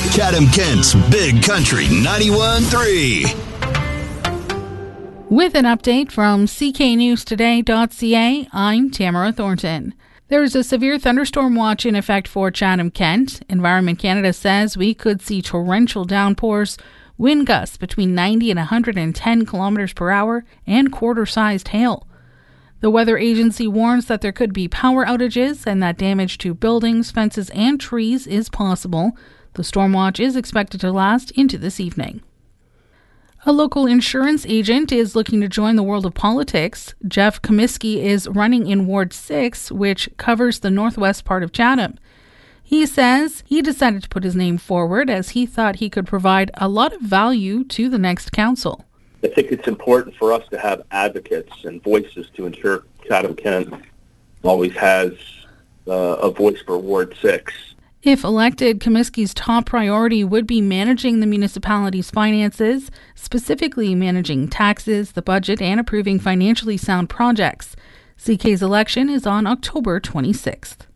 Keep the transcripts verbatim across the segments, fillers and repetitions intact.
Chatham-Kent's Big Country ninety-one point three. With an update from C K News Today dot C A, I'm Tamara Thornton. There is a severe thunderstorm watch in effect for Chatham-Kent. Environment Canada says we could see torrential downpours, wind gusts between ninety and one hundred ten kilometers per hour, and quarter-sized hail. The weather agency warns that there could be power outages and that damage to buildings, fences, and trees is possible. The storm watch is expected to last into this evening. A local insurance agent is looking to join the world of politics. Jeff Comiskey is running in Ward six, which covers the northwest part of Chatham. He says he decided to put his name forward as he thought he could provide a lot of value to the next council. I think it's important for us to have advocates and voices to ensure Chatham-Kent always has uh, a voice for Ward six. If elected, Comiskey's top priority would be managing the municipality's finances, specifically managing taxes, the budget, and approving financially sound projects. C K's election is on October twenty-sixth.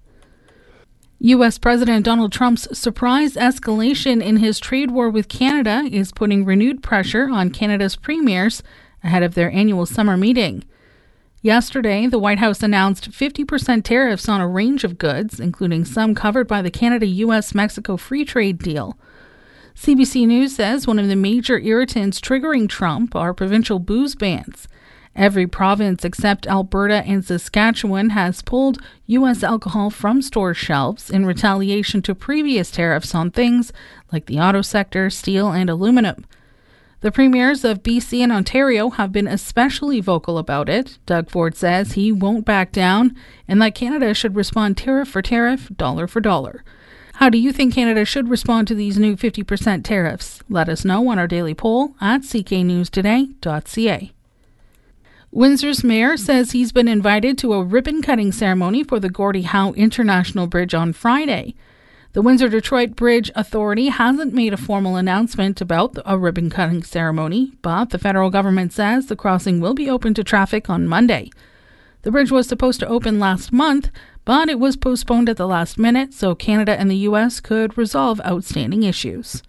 U S President Donald Trump's surprise escalation in his trade war with Canada is putting renewed pressure on Canada's premiers ahead of their annual summer meeting. Yesterday, the White House announced fifty percent tariffs on a range of goods, including some covered by the Canada-U S Mexico free trade deal. C B C News says one of the major irritants triggering Trump are provincial booze bans. Every province except Alberta and Saskatchewan has pulled U S alcohol from store shelves in retaliation to previous tariffs on things like the auto sector, steel, and aluminum. The premiers of B C and Ontario have been especially vocal about it. Doug Ford says he won't back down and that Canada should respond tariff for tariff, dollar for dollar. How do you think Canada should respond to these new fifty percent tariffs? Let us know on our daily poll at C K News Today dot C A. Windsor's mayor says he's been invited to a ribbon-cutting ceremony for the Gordie Howe International Bridge on Friday. The Windsor-Detroit Bridge Authority hasn't made a formal announcement about a ribbon-cutting ceremony, but the federal government says the crossing will be open to traffic on Monday. The bridge was supposed to open last month, but it was postponed at the last minute so Canada and the U S could resolve outstanding issues.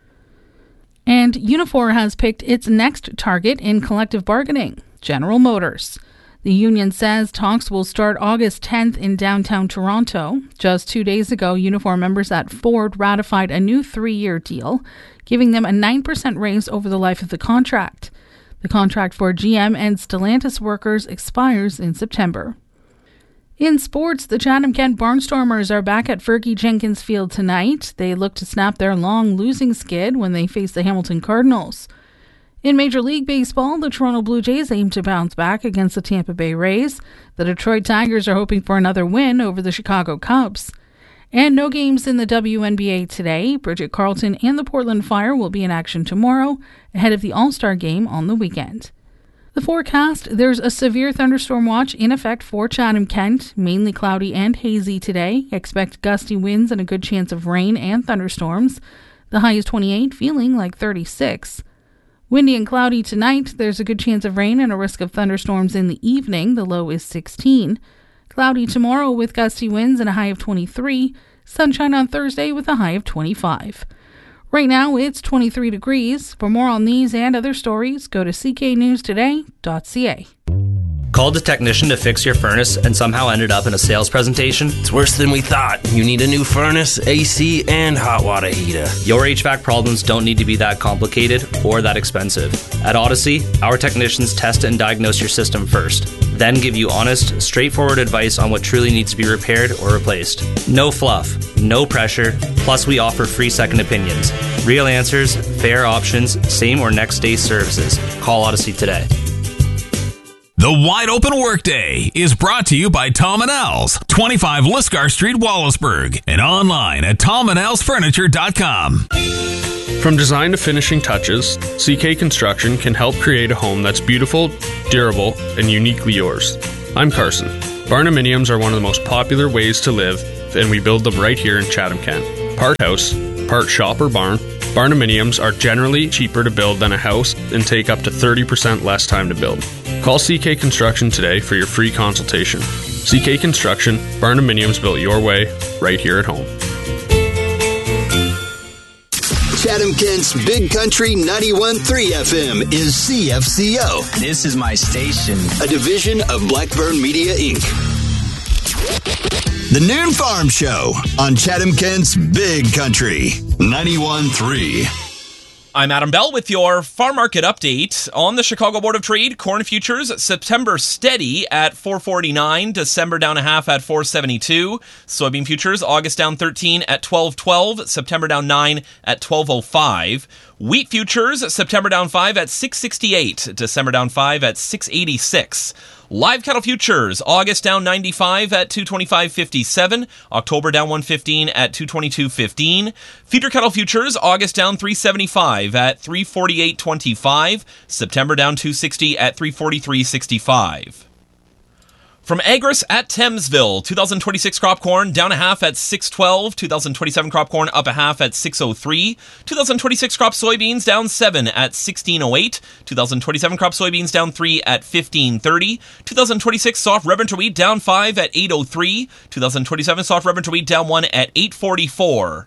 And Unifor has picked its next target in collective bargaining, General Motors. The union says talks will start August tenth in downtown Toronto. Just two days ago, Unifor members at Ford ratified a new three-year deal, giving them a nine percent raise over the life of the contract. The contract for G M and Stellantis workers expires in September. In sports, the Chatham-Kent Barnstormers are back at Fergie Jenkins Field tonight. They look to snap their long losing skid when they face the Hamilton Cardinals. In Major League Baseball, the Toronto Blue Jays aim to bounce back against the Tampa Bay Rays. The Detroit Tigers are hoping for another win over the Chicago Cubs. And no games in the W N B A today. Bridget Carleton and the Portland Fire will be in action tomorrow, ahead of the All-Star game on the weekend. The forecast, there's a severe thunderstorm watch in effect for Chatham-Kent, mainly cloudy and hazy today. Expect gusty winds and a good chance of rain and thunderstorms. The high is twenty-eight, feeling like thirty-six. Windy and cloudy tonight. There's a good chance of rain and a risk of thunderstorms in the evening. The low is sixteen. Cloudy tomorrow with gusty winds and a high of twenty-three. Sunshine on Thursday with a high of twenty-five. Right now it's twenty-three degrees. For more on these and other stories, go to C K News Today dot C A. Called a technician to fix your furnace and somehow ended up in a sales presentation? It's worse than we thought. You need a new furnace, A C, and hot water heater. Your H V A C problems don't need to be that complicated or that expensive. At Odyssey, our technicians test and diagnose your system first, then give you honest, straightforward advice on what truly needs to be repaired or replaced. No fluff, no pressure, plus we offer free second opinions. Real answers, fair options, same or next day services. Call Odyssey today. The Wide Open Workday is brought to you by Tom and Al's, twenty-five Lisgar Street, Wallaceburg, and online at tom and als furniture dot com. From design to finishing touches, C K Construction can help create a home that's beautiful, durable, and uniquely yours. I'm Carson. Barnuminiums are one of the most popular ways to live, and we build them right here in Chatham-Kent. Part house, part shop or barn, Barnuminiums are generally cheaper to build than a house and take up to thirty percent less time to build. Call C K Construction today for your free consultation. C K Construction, Barnuminiums built your way, right here at home. Chatham-Kent's Big Country ninety-one point three F M is C F C O. This is my station. A division of Blackburn Media, Incorporated. The Noon Farm Show on Chatham-Kent's Big Country ninety-one point three. I'm Adam Bell with your farm market update. On the Chicago Board of Trade, corn futures, September steady at four forty-nine, December down a half at four seventy-two. Soybean futures, August down thirteen at twelve twelve, September down nine at twelve oh five. Wheat futures, September down five at six sixty-eight, December down five at six eighty-six. Live cattle futures, August down ninety-five at two twenty-five fifty-seven, October down one fifteen at two twenty-two fifteen. Feeder cattle futures, August down three seventy-five at three forty-eight twenty-five, September down two sixty at three forty-three sixty-five. From Agris at Thamesville, twenty twenty-six crop corn down a half at six twelve, twenty twenty-seven crop corn up a half at six oh three, twenty twenty-six crop soybeans down seven at sixteen oh eight, twenty twenty-seven crop soybeans down three at fifteen thirty, twenty twenty-six soft red winter wheat down five at eight oh three, twenty twenty-seven soft red winter wheat down one at eight forty-four.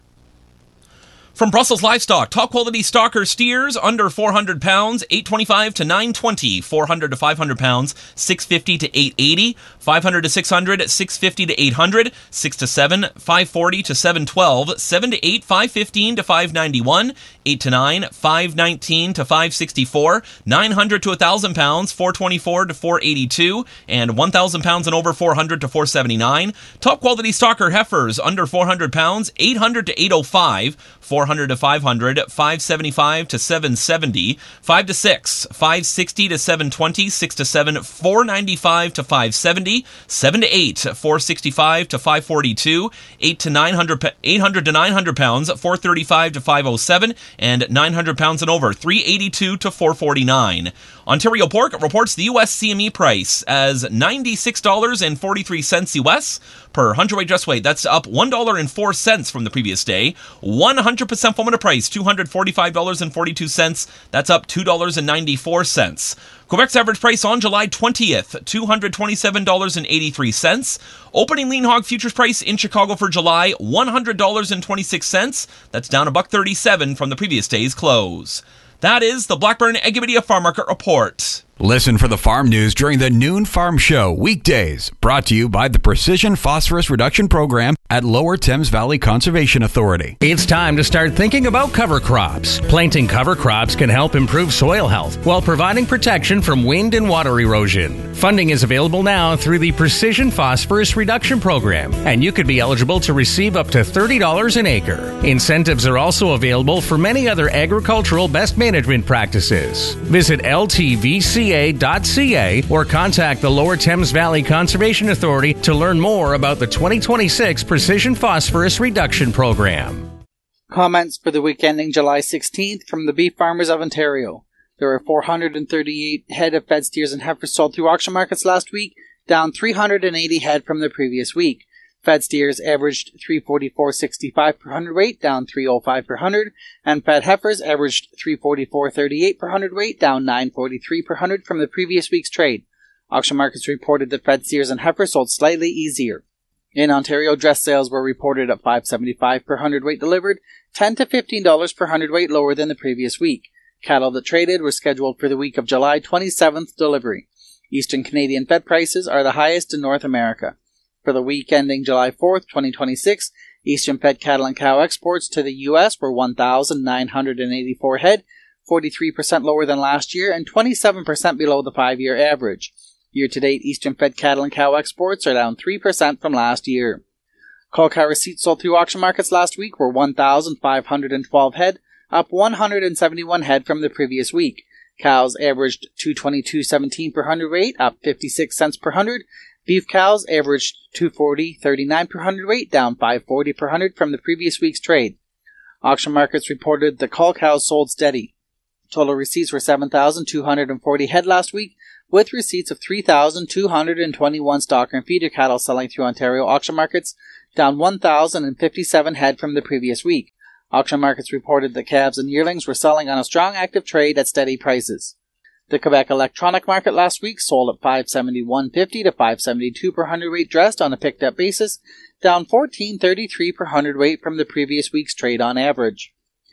From Brussels Livestock, top quality stocker steers under four hundred pounds, eight twenty-five to nine twenty, four hundred to five hundred pounds, six fifty to eight eighty, five hundred to six hundred, six fifty to eight hundred, six to seven, five forty to seven twelve, seven to eight, five fifteen to five ninety-one, eight to nine, five nineteen to five sixty-four, nine hundred to one thousand pounds, four twenty-four to four eighty-two, and one thousand pounds and over four hundred to four seventy-nine. Top quality stocker heifers under four hundred pounds, eight hundred to eight oh five, four hundred to five hundred, five seventy-five to seven seventy, five to six, five sixty to seven twenty, six to seven, four ninety-five to five seventy, seven to eight, four sixty-five to five forty-two, eight to nine hundred, eight hundred to nine hundred pounds, four thirty-five to five oh seven, and nine hundred pounds and over, three eighty-two to four forty-nine. Ontario Pork reports the U S C M E price as ninety-six dollars and forty-three cents U S per hundredweight dress weight. That's up one dollar and four cents from the previous day. one hundred percent formula price, two hundred forty-five dollars and forty-two cents. That's up two dollars and ninety-four cents. Quebec's average price on July twentieth, two hundred twenty-seven dollars and eighty-three cents. Opening lean hog futures price in Chicago for July, one hundred dollars and twenty-six cents. That's down a buck thirty-seven from the previous day's close. That is the Blackburn Agrimedia Farm Market Report. Listen for the farm news during the Noon Farm Show weekdays, brought to you by the Precision Phosphorus Reduction Program at Lower Thames Valley Conservation Authority. It's time to start thinking about cover crops. Planting cover crops can help improve soil health while providing protection from wind and water erosion. Funding is available now through the Precision Phosphorus Reduction Program, and you could be eligible to receive up to thirty dollars an acre. Incentives are also available for many other agricultural best management practices. Visit L T V C A dot C A or contact the Lower Thames Valley Conservation Authority to learn more about the twenty twenty-six Precision Phosphorus Reduction Program. Comments for the week ending July sixteenth from the Beef Farmers of Ontario. There were four hundred thirty-eight head of fed steers and heifers sold through auction markets last week, down three hundred eighty head from the previous week. Fed steers averaged three forty-four sixty-five per hundredweight, down three oh five per hundred, and fed heifers averaged three forty-four thirty-eight per hundredweight, down nine forty-three per hundred from the previous week's trade. Auction markets reported that fed steers and heifers sold slightly easier. In Ontario, dress sales were reported at five seventy-five per hundredweight delivered, ten to fifteen dollars per hundredweight lower than the previous week. Cattle that traded were scheduled for the week of July twenty-seventh delivery. Eastern Canadian fed prices are the highest in North America. For the week ending July fourth, twenty twenty-six, Eastern fed cattle and cow exports to the U S were one thousand nine hundred eighty-four head, forty-three percent lower than last year and twenty-seven percent below the five-year average. Year-to-date, Eastern fed cattle and cow exports are down three percent from last year. Cull cow receipts sold through auction markets last week were one thousand five hundred twelve head, up one hundred seventy-one head from the previous week. Cows averaged two twenty-two seventeen per hundredweight, up fifty-six cents per hundred. Beef cows averaged two forty thirty-nine per hundredweight, down five forty per hundred from the previous week's trade. Auction markets reported the cull cows sold steady. Total receipts were seven thousand two hundred forty head last week, with receipts of three thousand two hundred twenty-one stocker and feeder cattle selling through Ontario auction markets, down one thousand fifty-seven head from the previous week. Auction markets reported that calves and yearlings were selling on a strong active trade at steady prices. The Quebec electronic market last week sold at five seventy-one fifty to five seventy-two per hundredweight dressed on a picked-up basis, down fourteen thirty-three per hundredweight from the previous week's trade on average.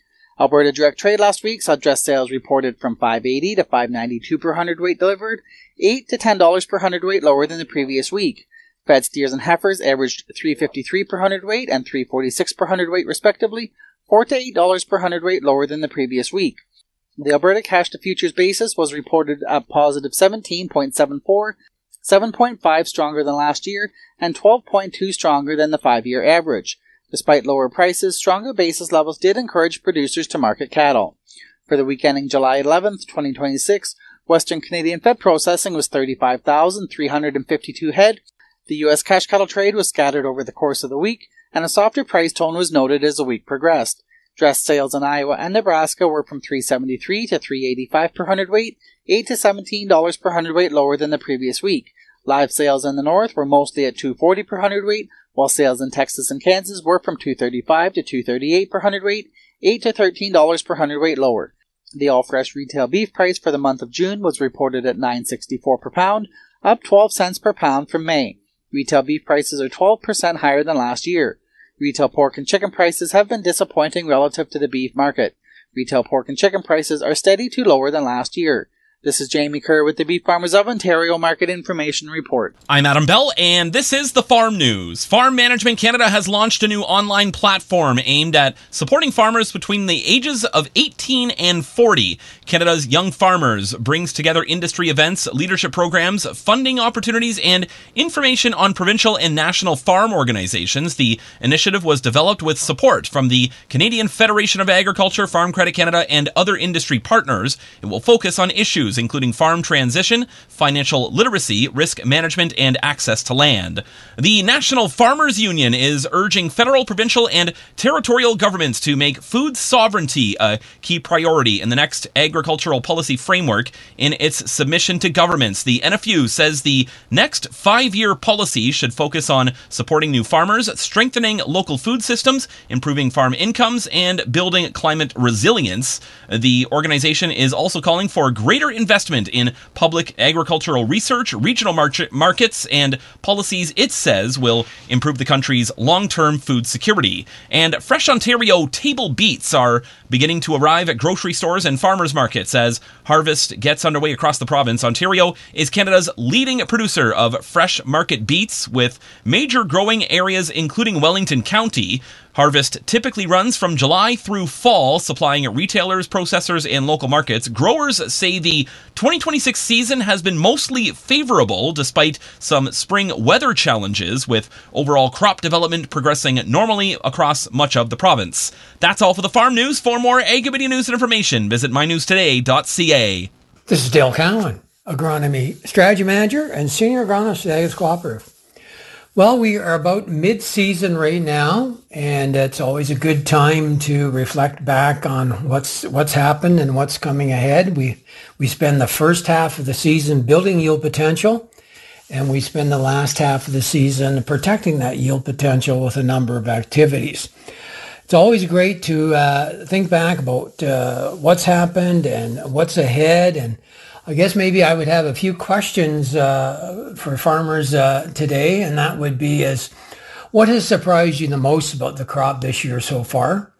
Alberta Direct Trade last week saw dressed sales reported from five eighty to five ninety-two per hundredweight delivered, eight to ten dollars per hundredweight lower than the previous week. Fed steers and heifers averaged three fifty-three per hundredweight and three forty-six per hundredweight respectively, four to eight dollars per hundredweight lower than the previous week. The Alberta cash to futures basis was reported at positive seventeen point seven four, seven point five stronger than last year, and twelve point two stronger than the five-year average. Despite lower prices, stronger basis levels did encourage producers to market cattle. For the week ending July eleventh, twenty twenty-six, Western Canadian fed processing was thirty-five thousand three hundred fifty-two head. The U S cash cattle trade was scattered over the course of the week, and a softer price tone was noted as the week progressed. Dressed sales in Iowa and Nebraska were from three seventy-three to three eighty-five per hundredweight, eight to seventeen dollars per hundredweight lower than the previous week. Live sales in the north were mostly at two forty per hundredweight, while sales in Texas and Kansas were from two thirty-five to two thirty-eight per hundredweight, eight to thirteen dollars per hundredweight lower. The all-fresh retail beef price for the month of June was reported at nine sixty-four per pound, up twelve cents per pound from May. Retail beef prices are twelve percent higher than last year. Retail pork and chicken prices have been disappointing relative to the beef market. Retail pork and chicken prices are steady to lower than last year. This is Jamie Kerr with the Beef Farmers of Ontario Market Information Report. I'm Adam Bell, and this is the Farm News. Farm Management Canada has launched a new online platform aimed at supporting farmers between the ages of eighteen and forty. Canada's Young Farmers brings together industry events, leadership programs, funding opportunities, and information on provincial and national farm organizations. The initiative was developed with support from the Canadian Federation of Agriculture, Farm Credit Canada, and other industry partners. It will focus on issues including farm transition, financial literacy, risk management, and access to land. The National Farmers Union is urging federal, provincial, and territorial governments to make food sovereignty a key priority in the next agricultural policy framework in its submission to governments. The N F U says the next five-year policy should focus on supporting new farmers, strengthening local food systems, improving farm incomes, and building climate resilience. The organization is also calling for greater investment in public agricultural research, regional mar- markets, and policies it says will improve the country's long-term food security. And Fresh Ontario table beets are beginning to arrive at grocery stores and farmers markets as harvest gets underway across the province. Ontario is Canada's leading producer of fresh market beets, with major growing areas including Wellington County. Harvest typically runs from July through fall, supplying retailers, processors, and local markets. Growers say the twenty twenty-six season has been mostly favorable despite some spring weather challenges, with overall crop development progressing normally across much of the province. That's all for the Farm News. For more Agrimedia news and information, visit my news today dot c a. This is Dale Cowan, Agronomy Strategy Manager and Senior Agronomist at Ag Cooperative. Well, we are about mid-season right now, and it's always a good time to reflect back on what's what's happened and what's coming ahead. We we spend the first half of the season building yield potential, and we spend the last half of the season protecting that yield potential with a number of activities. It's always great to uh, think back about uh, what's happened and what's ahead, and I guess maybe I would have a few questions uh, for farmers uh, today, and that would be is, what has surprised you the most about the crop this year so far?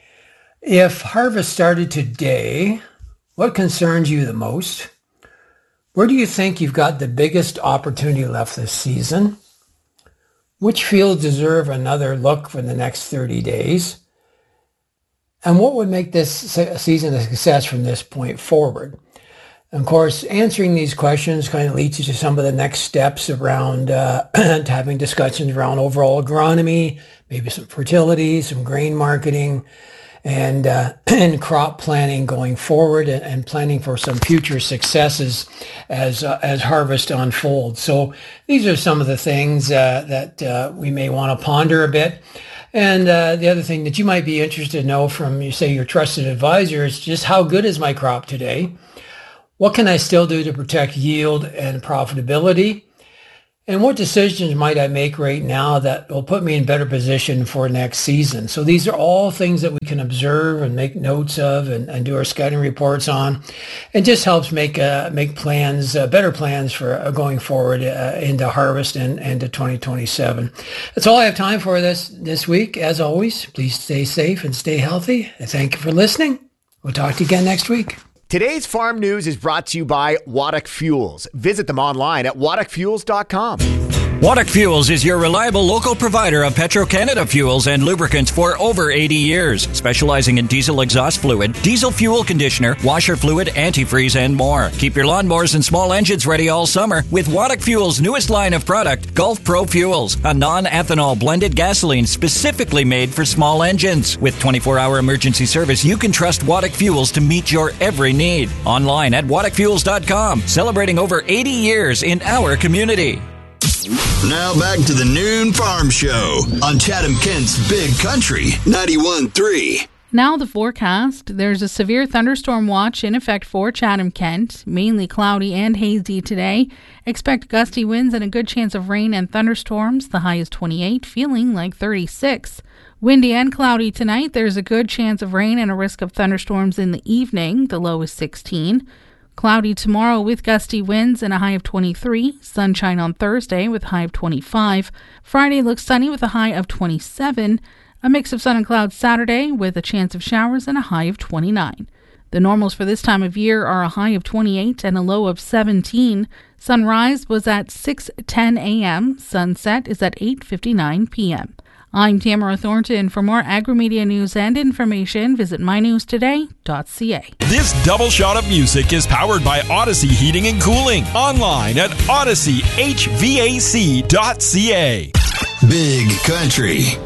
If harvest started today, what concerns you the most? Where do you think you've got the biggest opportunity left this season? Which fields deserve another look for the next thirty days? And what would make this season a success from this point forward? Of course, answering these questions kind of leads you to some of the next steps around uh, having discussions around overall agronomy, maybe some fertility, some grain marketing, and uh, and crop planning going forward, and, and planning for some future successes as uh, as harvest unfolds. So these are some of the things uh, that uh, we may want to ponder a bit. And uh, the other thing that you might be interested to know from, you say, your trusted advisor is just how good is my crop today? What can I still do to protect yield and profitability? And what decisions might I make right now that will put me in better position for next season? So these are all things that we can observe and make notes of and, and do our scouting reports on, and just helps make uh, make plans, uh, better plans for uh, going forward uh, into harvest and, and to twenty twenty-seven. That's all I have time for this this week. As always, please stay safe and stay healthy. And thank you for listening. We'll talk to you again next week. Today's farm news is brought to you by Waddock Fuels. Visit them online at waddock fuels dot com. Waddock Fuels is your reliable local provider of Petro-Canada fuels and lubricants for over eighty years, specializing in diesel exhaust fluid, diesel fuel conditioner, washer fluid, antifreeze, and more. Keep your lawnmowers and small engines ready all summer with Waddock Fuels' newest line of product, Gulf Pro Fuels, a non-ethanol blended gasoline specifically made for small engines. With twenty-four hour emergency service, you can trust Waddock Fuels to meet your every need. Online at waddock fuels dot com, celebrating over eighty years in our community. Now back to the Noon Farm Show on Chatham-Kent's Big Country ninety-one point three. Now the forecast. There's a severe thunderstorm watch in effect for Chatham-Kent, mainly cloudy and hazy today. Expect gusty winds and a good chance of rain and thunderstorms. The high is twenty-eight, feeling like thirty-six. Windy and cloudy tonight. There's a good chance of rain and a risk of thunderstorms in the evening. The low is sixteen. Cloudy tomorrow with gusty winds and a high of twenty-three. Sunshine on Thursday with a high of twenty-five. Friday looks sunny with a high of twenty-seven. A mix of sun and clouds Saturday with a chance of showers and a high of twenty-nine. The normals for this time of year are a high of twenty-eight and a low of seventeen. Sunrise was at six ten a.m. Sunset is at eight fifty-nine p.m. I'm Tamara Thornton. For more agri-media news and information, visit my news today dot c a. This double shot of music is powered by Odyssey Heating and Cooling. Online at odyssey h v a c dot c a. Big Country